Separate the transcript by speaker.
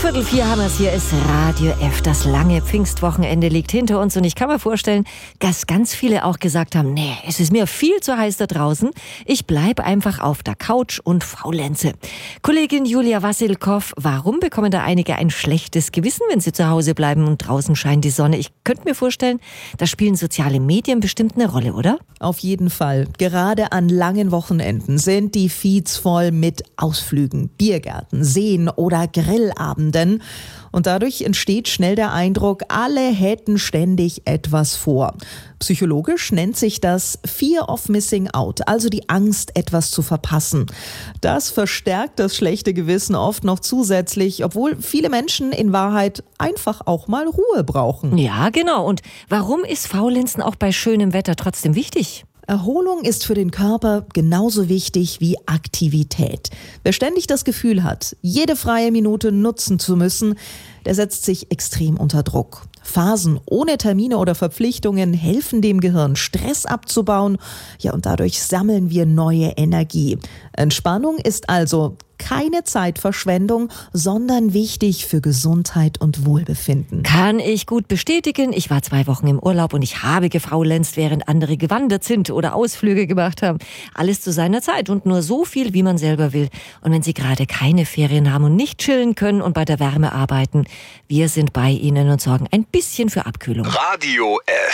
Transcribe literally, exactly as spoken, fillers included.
Speaker 1: Viertel vier haben wir es. Hier ist Radio F. Das lange Pfingstwochenende liegt hinter uns und ich kann mir vorstellen, dass ganz viele auch gesagt haben, nee, es ist mir viel zu heiß da draußen. Ich bleibe einfach auf der Couch und faulenze. Kollegin Julia Wassilkow, warum bekommen da einige ein schlechtes Gewissen, wenn sie zu Hause bleiben und draußen scheint die Sonne? Ich könnte mir vorstellen, da spielen soziale Medien bestimmt eine Rolle, oder?
Speaker 2: Auf jeden Fall. Gerade an langen Wochenenden sind die Feeds voll mit Ausflügen, Biergärten, Seen oder Grillabenden. Und dadurch entsteht schnell der Eindruck, alle hätten ständig etwas vor. Psychologisch nennt sich das Fear of Missing Out, also die Angst, etwas zu verpassen. Das verstärkt das schlechte Gewissen oft noch zusätzlich, obwohl viele Menschen in Wahrheit einfach auch mal Ruhe brauchen.
Speaker 1: Ja, genau. Und warum ist Faulenzen auch bei schönem Wetter trotzdem wichtig?
Speaker 2: Erholung ist für den Körper genauso wichtig wie Aktivität. Wer ständig das Gefühl hat, jede freie Minute nutzen zu müssen, der setzt sich extrem unter Druck. Phasen ohne Termine oder Verpflichtungen helfen dem Gehirn, Stress abzubauen. Ja, und dadurch sammeln wir neue Energie. Entspannung ist also keine Zeitverschwendung, sondern wichtig für Gesundheit und Wohlbefinden.
Speaker 1: Kann ich gut bestätigen. Ich war zwei Wochen im Urlaub und ich habe gefaulenzt, während andere gewandert sind oder Ausflüge gemacht haben. Alles zu seiner Zeit und nur so viel, wie man selber will. Und wenn Sie gerade keine Ferien haben und nicht chillen können und bei der Wärme arbeiten, wir sind bei Ihnen und sorgen ein bisschen für Abkühlung.
Speaker 3: Radio F.